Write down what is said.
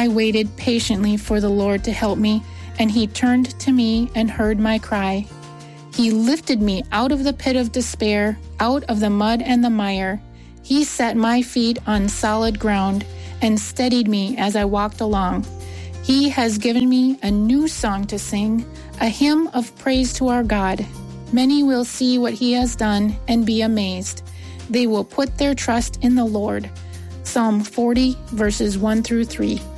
I waited patiently for the Lord to help me, and he turned to me and heard my cry. He lifted me out of the pit of despair, out of the mud and the mire. He set my feet on solid ground and steadied me as I walked along. He has given me a new song to sing, a hymn of praise to our God. Many will see what he has done and be amazed. They will put their trust in the Lord. Psalm 40, verses 1 through 3.